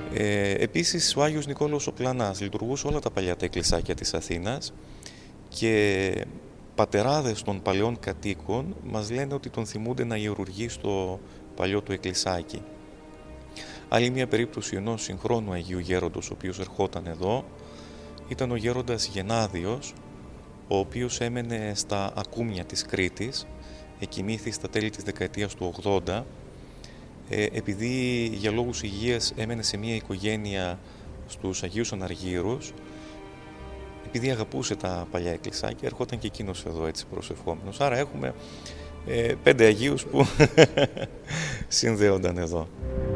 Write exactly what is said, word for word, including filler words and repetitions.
Ε, επίσης, ο Άγιος Νικόλαος ο Πλανάς λειτουργούσε όλα τα παλιά τα εκκλησάκια της Αθήνας και πατεράδες των παλαιών κατοίκων μας λένε ότι τον θυμούνται να ιερουργεί στο παλιό του εκκλησάκι. Άλλη μια περίπτωση ενός συγχρόνου Αγίου Γέροντος ο οποίος ερχόταν εδώ ήταν ο γέροντας Γενάδιος, ο οποίος έμενε στα Ακούμια της Κρήτης, εκοιμήθη στα τέλη της δεκαετίας του ογδόντα, ε, επειδή για λόγους υγείας έμενε σε μια οικογένεια στους Αγίους Αναργύρους, επειδή αγαπούσε τα παλιά εκκλησάκια, ερχόταν και εκείνος εδώ έτσι προσευχόμενος. Άρα έχουμε ε, πέντε Αγίους που συνδέονταν εδώ.